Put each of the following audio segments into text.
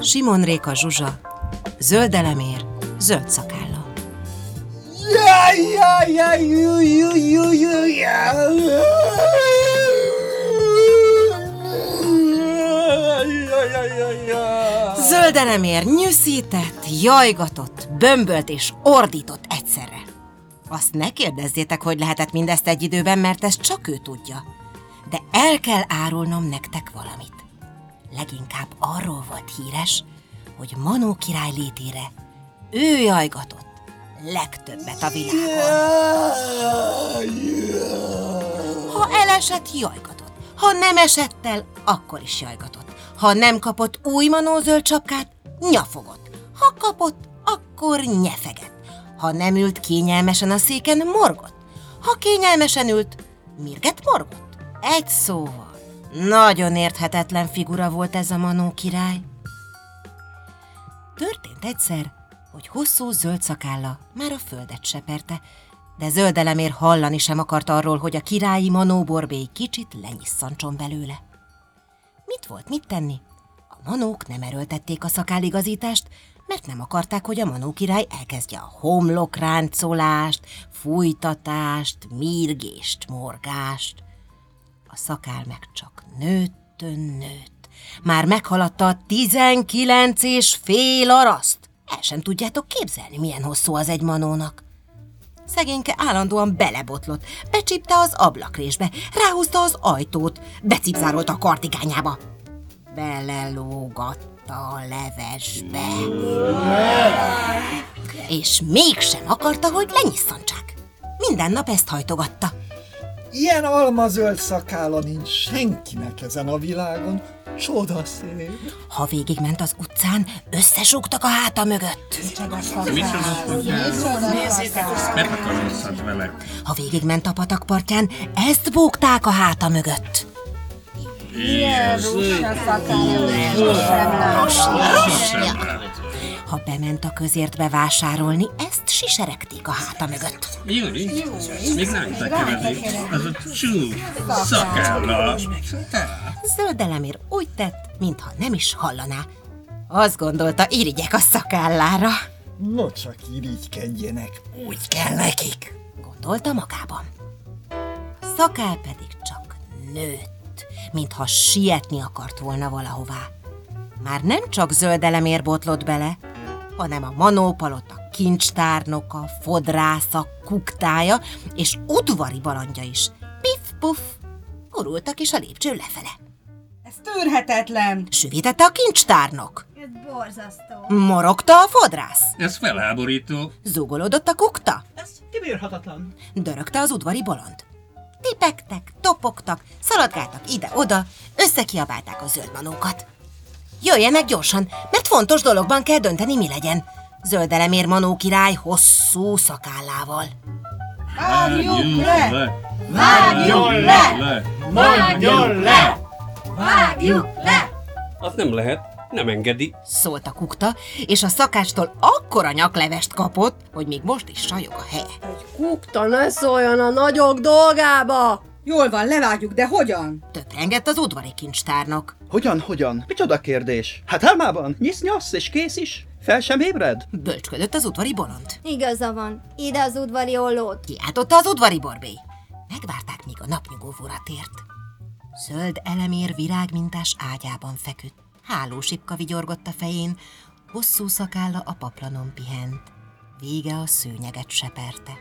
Simon Réka Zsuzsa, Zöld Elemér, zöld szakálla. Zöld Elemér nyűszített, jajgatott, bömbölt és ordított egyszerre. Azt ne kérdezzétek, hogy lehetett mindezt egy időben, mert ezt csak ő tudja. De el kell árulnom nektek valamit. Leginkább arról volt híres, hogy Manó király létére ő jajgatott legtöbbet a világon. Ha elesett, jajgatott. Ha nem esett el, akkor is jajgatott. Ha nem kapott új Manó zöld sapkát, nyafogott. Ha kapott, akkor nyefegett. Ha nem ült kényelmesen a széken, morgott. Ha kényelmesen ült, mirget morgott. Egy szóval, nagyon érthetetlen figura volt ez a Manó király. Történt egyszer, hogy hosszú zöld szakálla már a földet seperte, de Zöld Elemér hallani sem akart arról, hogy a királyi Manó borbély kicsit lenyisszantson belőle. Mit tenni? A manók nem erőltették a szakálligazítást, mert nem akarták, hogy a Manó király elkezdje a homlokráncolást, fújtatást, mírgést, morgást. A szakál meg csak nőtt. Már meghaladta a 19,5 araszt. El sem tudjátok képzelni, milyen hosszú az egy manónak. Szegényke állandóan belebotlott, becsípte az ablakrésbe, ráhúzta az ajtót, becipzárolta a kardigányába. Belelógatta a levesbe. És mégsem akarta, hogy lenyisszantsák. Minden nap ezt hajtogatta. Ilyen almazöld szakálla nincs senkinek ezen a világon. Csodaszép. Ha végigment az utcán, összesúgtak a háta mögött. Megakarozzad vele. Ha végigment a patakpartján, ezt bógták a háta mögött. Ha bement a közértbe vásárolni, ezt siseregték a háta mögött. Jó, még nem tekeredik. Az a csú szakálla. Zöld Elemér úgy tett, mintha nem is hallaná. Azt gondolta, irigyek a szakállára. No csak irigykedjenek, úgy kell nekik, gondolta magában. A szakál pedig csak nőtt, mintha sietni akart volna valahová. Már nem csak Zöld Elemér botlott bele, hanem a Manó palota kincstárnoka, fodrásza, kuktája és udvari balandja is. Piff-puff, gurultak is a lépcsőn lefele. Ez tűrhetetlen! Süvítette a kincstárnok. Ez borzasztó. Morogta a fodrász. Ez felháborító. Zúgolódott a kukta. Ez kibírhatatlan. Dörögte az udvari bolond. Tipegtek, topogtak, szaladgáltak ide-oda, összekiabálták a zöld manókat. Jöjjenek gyorsan, mert fontos dologban kell dönteni, mi legyen. Zöld Elemér Manó király hosszú szakállával. Vágjuk le! Vágjuk le! Vágjuk le! Vágjuk le! Az nem lehet, nem engedi. Szólt a kukta, és a szakácstól akkora nyaklevest kapott, hogy még most is sajog a helye. Kukta, ne szóljon a nagyok dolgába! Jól van, levágjuk, de hogyan? Töprengett az udvari kincstárnok. Hogyan? Micsoda kérdés? Hát álmában nyisz-nyasz és kész is. Fel sem ébred? Bölcsködött az udvari bolond. Igaza van. Ide az udvari ollót. Kiáltotta az udvari borbély. Megvárták, míg a napnyugóvóra tért. Zöld Elemér virágmintás ágyában feküdt. Hálósipka vigyorgott a fején, hosszú szakálla a paplanon pihent. Vége a szőnyeget seperte.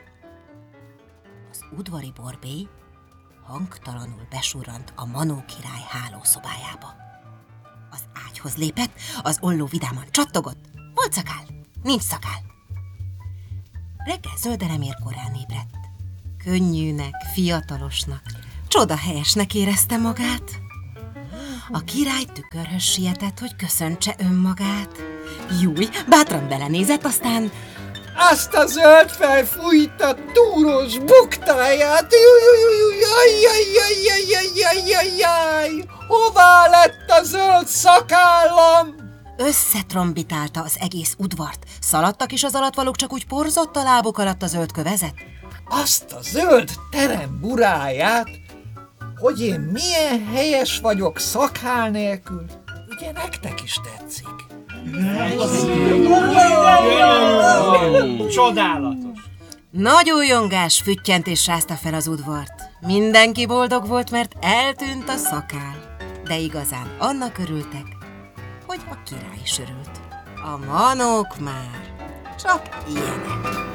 Az udvari borbély hangtalanul besurrant a Manó király hálószobájába. Az ágyhoz lépett, az olló vidáman csattogott. Volt szakál, nincs szakál. Reggel Zöld Elemér korán ébredt. Könnyűnek, fiatalosnak, csodahelyesnek érezte magát. A király tükörhöz sietett, hogy köszöntse önmagát. Júj, bátran belenézett, aztán... Azt a zöld felfújta túros buktáját! Jaj! Hová lett a zöld szakállam? Összetrombitálta az egész udvart. Szaladtak, és az alatvalók csak úgy porzott a lábuk alatt a zöld kövezet. Azt a zöld terem buráját, hogy én milyen helyes vagyok szakál nélkül. Ugye nektek is tetszik? Csodálatos! Nagy újongás füttyent és rázta fel az udvart. Mindenki boldog volt, mert eltűnt a szakál. De igazán annak örültek, hogy a király is örült. A manók már csak ilyenek.